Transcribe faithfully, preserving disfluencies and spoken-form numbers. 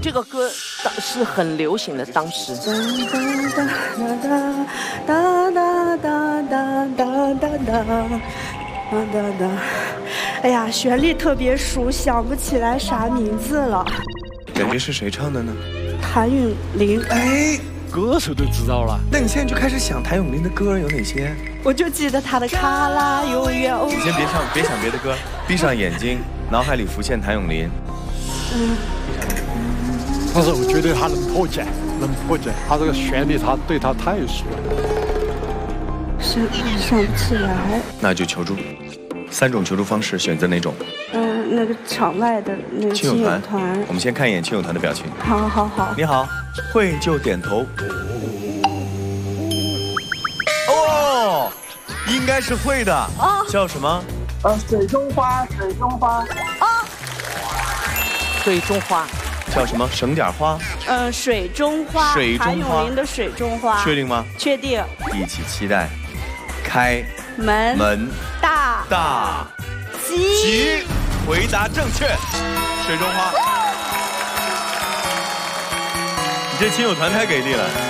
这个歌是很流行的，当时。 哒哒哒哒哒哒哒哒哒哒哒。哎呀，旋律特别熟，想不起来啥名字了。 感觉是谁唱的呢？ 谭咏麟。 哎， 歌手都知道了。 那你现在就开始想谭咏麟的歌有哪些？ 我就记得他的《卡拉永远》。 你先别唱，别想别的歌，闭上眼睛，脑海里浮现谭咏麟。 嗯。 但是我觉得他能破解，能破解。他这个旋律，他对他太熟了。 想想不起来。 那就求助，三种求助方式，选择哪种？ 嗯，那个场外的那个亲友团。 我们先看一眼亲友团的表情。 好好好。 你好，会就点头。哦，应该是会的。哦，叫什么？ 呃，水中花，水中花。 啊，水中花。 叫什么？省点花。 嗯，水中花。 水中花。 谭咏麟的《水中花》。 确定吗？ 确定。 一起期待。开门。 门。 大。 大。 吉。 吉。回答正确。水中花。你这亲友团太给力了。